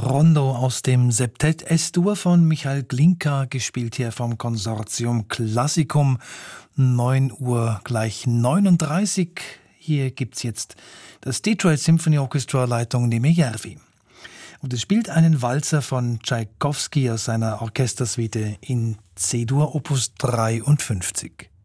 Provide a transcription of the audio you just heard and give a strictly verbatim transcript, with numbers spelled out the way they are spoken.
Rondo aus dem Septett S-Dur von Michael Glinka, gespielt hier vom Konsortium Classicum. neun Uhr gleich neununddreißig. Hier gibt's jetzt das Detroit Symphony Orchestra, Leitung Neme Järvi. Und es spielt einen Walzer von Tschaikowski aus seiner Orchestersuite in C-Dur Opus dreiundfünfzig.